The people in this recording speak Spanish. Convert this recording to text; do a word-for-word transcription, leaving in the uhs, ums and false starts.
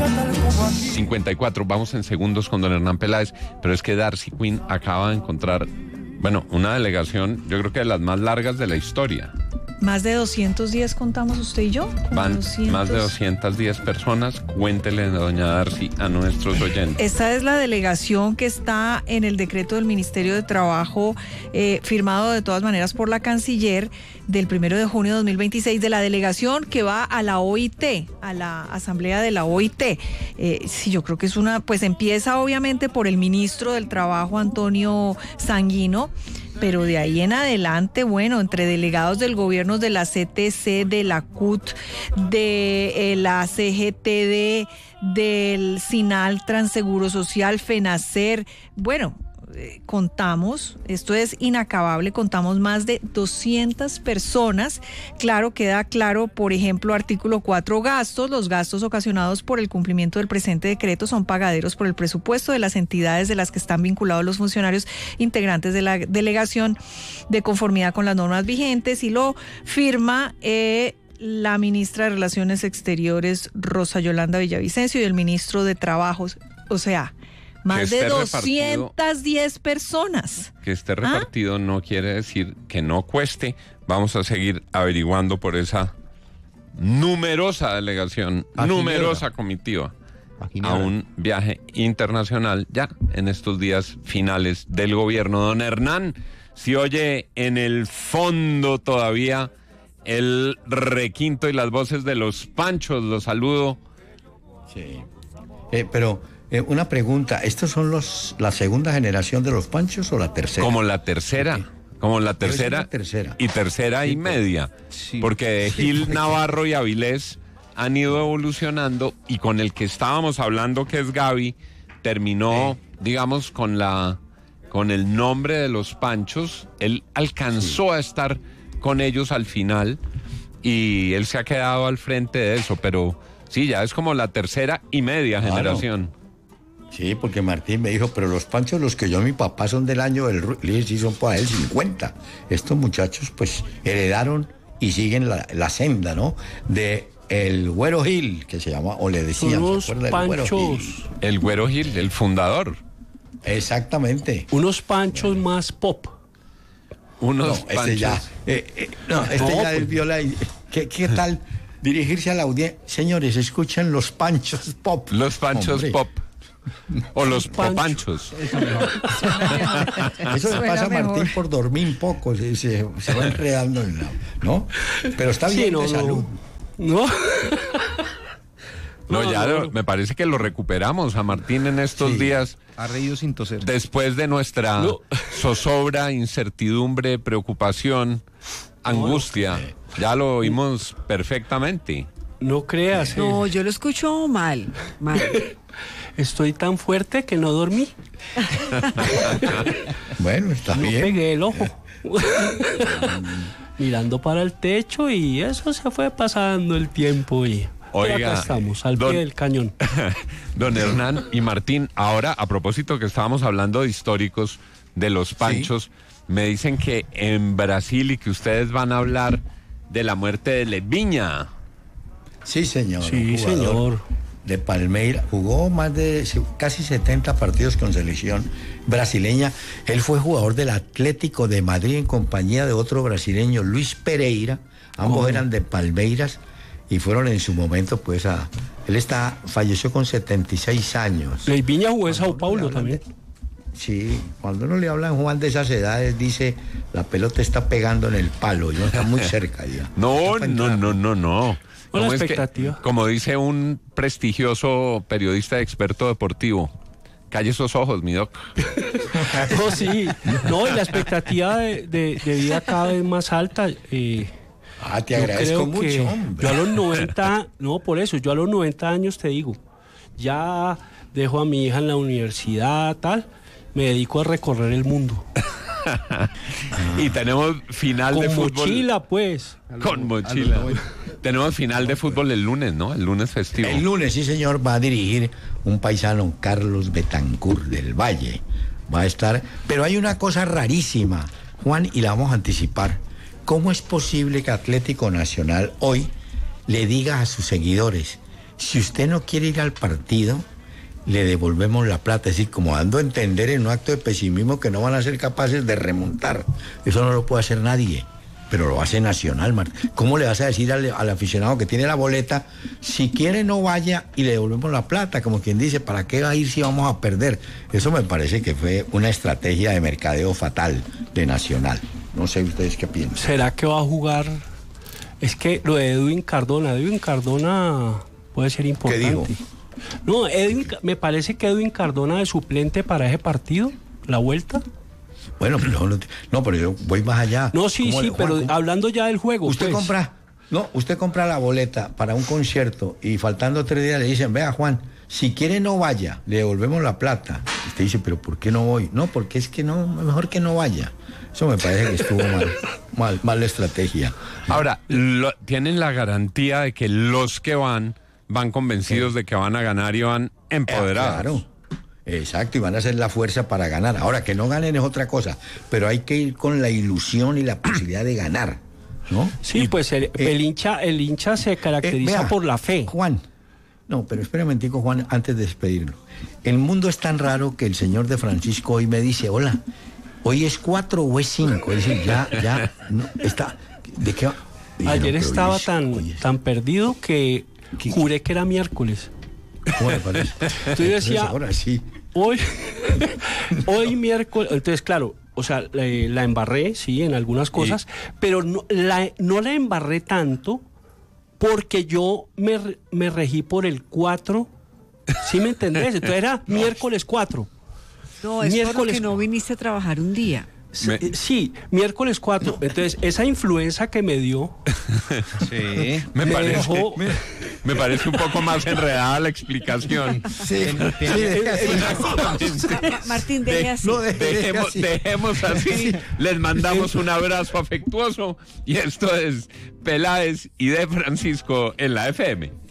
cincuenta y cuatro, vamos en segundos con don Hernán Peláez, pero es que Darcy Quinn acaba de encontrar, bueno, una delegación, yo creo que de las más largas de la historia. Más de doscientos diez contamos usted y yo. Van doscientos más de doscientas diez personas. Cuéntele, doña Darcy, a nuestros oyentes. Esta es la delegación que está en el decreto del Ministerio de Trabajo, eh, firmado de todas maneras por la canciller, del primero de junio de dos mil veintiséis, de la delegación que va a la O I T, a la asamblea de la O I T. Eh, sí, yo creo que es una, pues empieza obviamente por el ministro del Trabajo, Antonio Sanguino, pero de ahí en adelante, bueno, entre delegados del gobierno de la C T C, de la C U T, de eh, la C G T D, del SINAL, Transeguro Social, FENACER, bueno, eh, contamos, esto es inacabable, contamos más de doscientas personas. Claro, queda claro, por ejemplo, artículo cuatro, gastos. Los gastos ocasionados por el cumplimiento del presente decreto son pagaderos por el presupuesto de las entidades de las que están vinculados los funcionarios integrantes de la delegación, de conformidad con las normas vigentes, y lo firma eh, la ministra de Relaciones Exteriores, Rosa Yolanda Villavicencio, y el ministro de Trabajos, o sea, más de doscientas diez personas. Que esté repartido ¿Ah? no quiere decir que no cueste. Vamos a seguir averiguando por esa numerosa delegación, Aquí numerosa nada. comitiva, Aquí a un viaje internacional ya en estos días finales del gobierno. Don Hernán, si oye en el fondo todavía el requinto y las voces de los Panchos, los saludo. Sí, eh, pero... Eh, una pregunta, ¿estos son los la segunda generación de los Panchos o la tercera? Como la tercera, okay. como la tercera, tercera y tercera sí, y media, sí, porque sí, Gil, porque... Navarro y Avilés han ido evolucionando, y con el que estábamos hablando, que es Gaby, terminó, sí. digamos, con la con el nombre de los Panchos. Él alcanzó sí. a estar con ellos al final, y él se ha quedado al frente de eso, pero sí, ya es como la tercera y media claro. generación. Sí, porque Martín me dijo, pero los Panchos, los que yo mi papá son del año del... Le dije, sí, son para él cincuenta. Estos muchachos, pues, heredaron y siguen la, la senda, ¿no? De el Güero Gil, que se llama, o le decían, unos ¿se acuerda Panchos. del Güero Gil? El Güero Gil, el fundador. Exactamente. Unos Panchos bueno. más pop. Unos no, Panchos. Este ya, eh, eh, no, este no, ya desvió la... ¿Qué, qué tal dirigirse a la audiencia? Señores, escuchen los Panchos pop. Los Panchos Hombre. pop. O los popanchos. Eso, no. Eso le pasa a Martín mejor. por dormir un poco, se, se, se va enredando en la, ¿no? Pero está bien sí, no, de no. salud. No. No, no, ya no, lo, no. me parece que lo recuperamos a Martín en estos sí. días. Ha reído sin toser. Después de nuestra no. zozobra, incertidumbre, preocupación, angustia. No, no. Ya lo oímos perfectamente. No creas. Eh. No, yo lo escucho mal, mal. Estoy tan fuerte que no dormí. Bueno, está no bien. Pegué el ojo. Mirando para el techo, y eso se fue pasando el tiempo, y Oiga, acá estamos, al don, pie del cañón. Don Hernán y Martín, ahora a propósito que estábamos hablando de históricos de los Panchos, ¿sí? Me dicen que en Brasil y que ustedes van a hablar de la muerte de Leviña. Sí, señor. Sí, señor. De Palmeiras, jugó más de casi setenta partidos con selección brasileña. Él fue jugador del Atlético de Madrid en compañía de otro brasileño, Luis Pereira. Ambos oh. eran de Palmeiras y fueron en su momento, pues, a... Él está, falleció con setenta y seis años. Leviña jugó en Sao Paulo también. Sí, cuando uno le habla a Juan de esas edades, dice, la pelota está pegando en el palo, ya está muy cerca ya. No, no, no, no, no. Una ¿Cómo expectativa. Es que, como dice un prestigioso periodista experto deportivo, calle esos ojos, mi doc. No, sí. No, y la expectativa de, de, de vida cada vez más alta. Eh, ah, te agradezco mucho, hombre. Yo a los noventa, no, por eso, yo a los noventa años te digo, ya dejo a mi hija en la universidad, tal, me dedico a recorrer el mundo. Y tenemos final con de fútbol. Con mochila, pues. Con mochila. Tenemos final de fútbol el lunes, ¿no? El lunes festivo. El lunes, sí, señor, va a dirigir un paisano, Carlos Betancur del Valle. Va a estar... Pero hay una cosa rarísima, Juan, y la vamos a anticipar. ¿Cómo es posible que Atlético Nacional hoy le diga a sus seguidores si usted no quiere ir al partido, le devolvemos la plata. Es decir, como dando a entender en un acto de pesimismo que no van a ser capaces de remontar. Eso no lo puede hacer nadie, pero lo hace Nacional, Martín. ¿Cómo le vas a decir al, al aficionado que tiene la boleta, si quiere no vaya y le devolvemos la plata? Como quien dice, ¿para qué va a ir si vamos a perder? Eso me parece que fue una estrategia de mercadeo fatal de Nacional. No sé ustedes qué piensan. ¿Será que va a jugar? Es que lo de Edwin Cardona, Edwin Cardona puede ser importante. ¿Qué dijo? No, Edwin, me parece que Edwin Cardona de suplente para ese partido, la vuelta. Bueno, pero no, no, pero yo voy más allá. No, sí, sí, le, pero Juan, hablando ya del juego. Usted pues. compra, no, usted compra la boleta para un concierto y faltando tres días le dicen, vea Juan, si quiere no vaya, le devolvemos la plata. Usted dice, pero ¿por qué no voy? No, porque es que no, mejor que no vaya. Eso me parece que estuvo mal, mal, mal la estrategia. Ahora, lo, tienen la garantía de que los que van, van convencidos sí. de que van a ganar y van empoderados. Eh, claro. Exacto, y van a hacer la fuerza para ganar. Ahora, que no ganen es otra cosa, pero hay que ir con la ilusión y la posibilidad de ganar, ¿no? Sí, pues el, eh, el hincha el hincha se caracteriza eh, vea, por la fe. Juan, no, pero espera un momentico, Juan, antes de despedirlo. El mundo es tan raro que el señor de Francisco hoy me dice, hola, ¿hoy es cuatro o es cinco? Es decir, ya, ya, no, está, ¿de qué va? Dije, Ayer no, estaba es, tan, es, tan perdido que ¿qué, juré que era miércoles. ¿Cómo le parece? Entonces decía, ahora sí. Hoy, hoy miércoles, entonces claro, o sea, la, la embarré, sí, en algunas cosas, sí. pero no la, no la embarré tanto porque yo me, me regí por el cuatro, ¿sí me entendés? Entonces era no. miércoles cuatro. No, es miércoles porque no viniste a trabajar un día. Me... Sí, miércoles cuatro. Entonces, esa influencia que me dio. Sí, me, me parece. Dejó... Me, me parece un poco más enredada la explicación. Sí, sí, deje así. Martín, deje así. De, no, deje, dejemos, así. Dejemos así. Les mandamos un abrazo afectuoso. Y esto es Peláez y de Francisco en la F M.